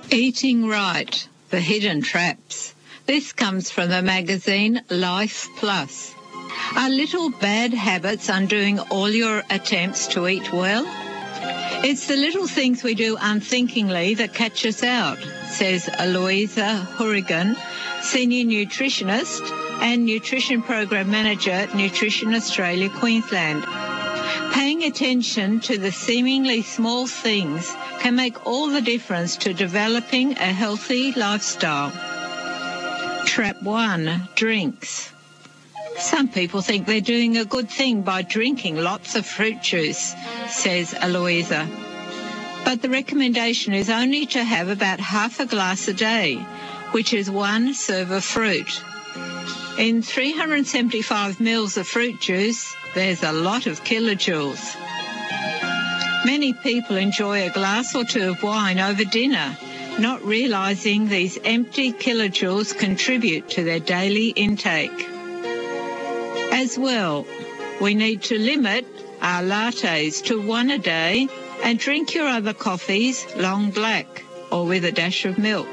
Eating Right, The Hidden Traps. This comes from the magazine Life Plus. Are little bad habits undoing all your attempts to eat well? It's the little things we do unthinkingly that catch us out, says Eloisa Hourigan, Senior Nutritionist and Nutrition Program Manager at Nutrition Australia, Queensland. Paying attention to the seemingly small things can make all the difference to developing a healthy lifestyle. Trap 1, drinks. Some people think they're doing a good thing by drinking lots of fruit juice, says Eloisa. But the recommendation is only to have about half a glass a day, which is 1 serve of fruit. In 375 mils of fruit juice, there's a lot of kilojoules. Many people enjoy a glass or two of wine over dinner, not realising these empty kilojoules contribute to their daily intake. As well, we need to limit our lattes to 1 a day and drink your other coffees long black or with a dash of milk.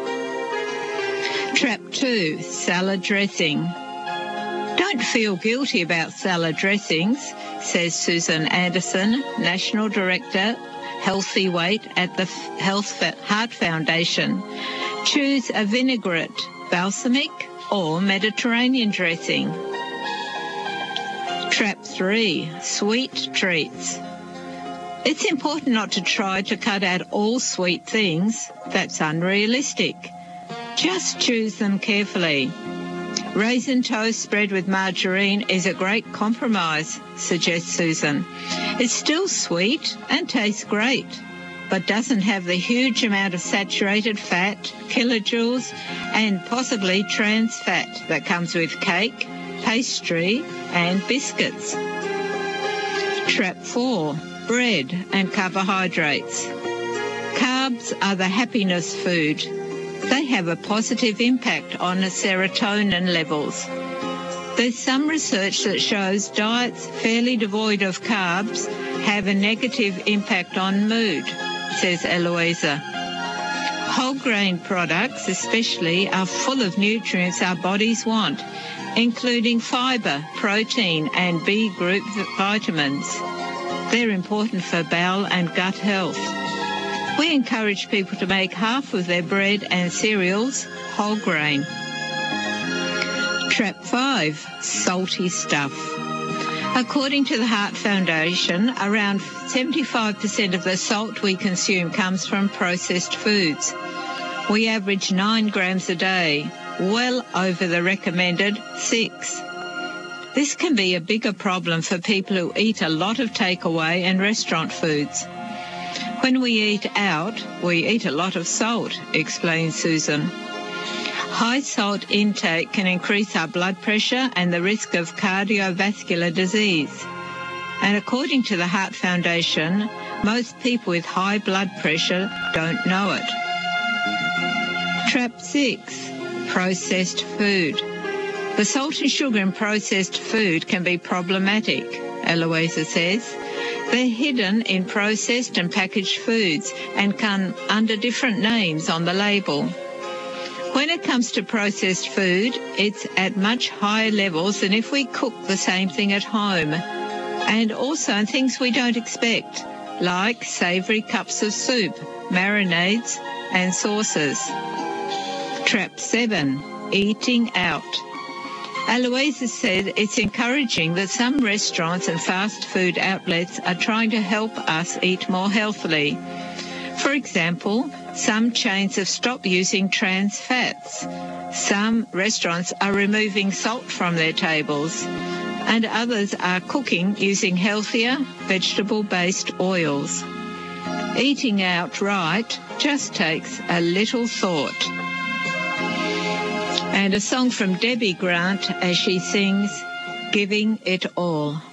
Trap 2, salad dressing. Don't feel guilty about salad dressings, says Susan Anderson, National Director, Healthy Weight at the Heart Foundation. Choose a vinaigrette, balsamic or Mediterranean dressing. Trap 3, sweet treats. It's important not to try to cut out all sweet things. That's unrealistic. Just choose them carefully. Raisin toast spread with margarine is a great compromise, suggests Susan. It's still sweet and tastes great, but doesn't have the huge amount of saturated fat, kilojoules, and possibly trans fat that comes with cake, pastry, and biscuits. Trap 4, bread and carbohydrates. Carbs are the happiness food. They have a positive impact on the serotonin levels. There's some research that shows diets fairly devoid of carbs have a negative impact on mood, says Eloisa. Whole grain products especially are full of nutrients our bodies want, including fibre, protein and B group vitamins. They're important for bowel and gut health. We encourage people to make half of their bread and cereals whole grain. Trap 5, salty stuff. According to the Heart Foundation, around 75% of the salt we consume comes from processed foods. We average 9 grams a day, well over the recommended 6. This can be a bigger problem for people who eat a lot of takeaway and restaurant foods. When we eat out, we eat a lot of salt, explains Susan. High salt intake can increase our blood pressure and the risk of cardiovascular disease. And according to the Heart Foundation, most people with high blood pressure don't know it. Trap 6, processed food. The salt and sugar in processed food can be problematic, Eloisa says. They're hidden in processed and packaged foods and come under different names on the label. When it comes to processed food, it's at much higher levels than if we cook the same thing at home, and also things we don't expect, like savoury cups of soup, marinades and sauces. Trap 7, eating out. Eloisa said it's encouraging that some restaurants and fast food outlets are trying to help us eat more healthily. For example, some chains have stopped using trans fats. Some restaurants are removing salt from their tables, and others are cooking using healthier vegetable-based oils. Eating out right just takes a little thought. And a song from Debbie Grant as she sings, Giving It All.